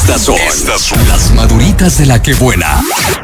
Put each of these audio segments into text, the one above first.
Estas son las maduritas de la que buena.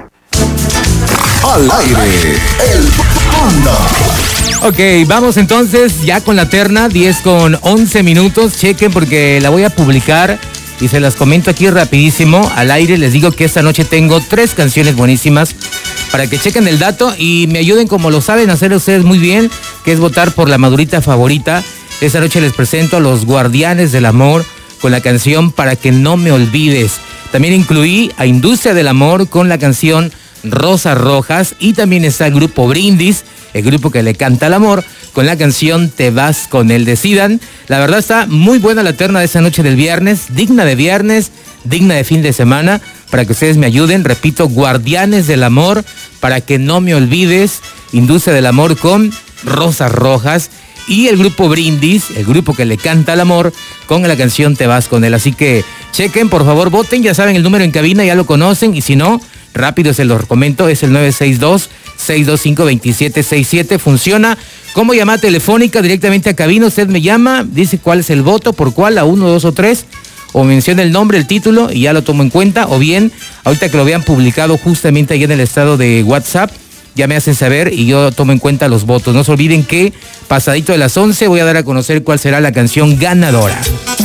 Al aire, el Panda. Ok, vamos entonces ya con la terna, 10:11. Chequen porque la voy a publicar y se las comento aquí rapidísimo. Al aire les digo que esta noche tengo 3 canciones buenísimas para que chequen el dato y me ayuden, como lo saben hacer ustedes muy bien, que es votar por la madurita favorita. Esta noche les presento a los Guardianes del Amor con la canción Para que no me olvides. También incluí a Industria del Amor con la canción Rosas Rojas, y también está el grupo Brindis, el grupo que le canta al amor, con la canción Te vas con él. Decidan. La verdad está muy buena la terna de esta noche del viernes, digna de fin de semana, para que ustedes me ayuden. Repito, Guardianes del Amor, Para que no me olvides, Industria del Amor con Rosas Rojas, y el grupo Brindis, el grupo que le canta al amor, con la canción Te vas con él. Así que chequen, por favor, voten. Ya saben el número en cabina, ya lo conocen, y si no, rápido se los comento, es el 962-625-2767. Funciona como llamada telefónica directamente a cabina. Usted me llama, dice cuál es el voto, por cuál, a 1, 2 o 3, o menciona el nombre, el título, y ya lo tomo en cuenta. O bien, ahorita que lo vean publicado justamente ahí en el estado de WhatsApp, ya me hacen saber y yo tomo en cuenta los votos. No se olviden que pasadito de las 11 voy a dar a conocer cuál será la canción ganadora.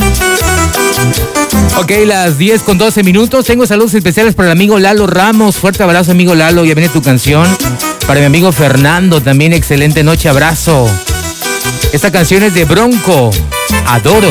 Ok, las 10:12. Tengo saludos especiales para el amigo Lalo Ramos. Fuerte abrazo, amigo Lalo. Ya viene tu canción. Para mi amigo Fernando también, excelente noche, abrazo. Esta canción es de Bronco. Adoro.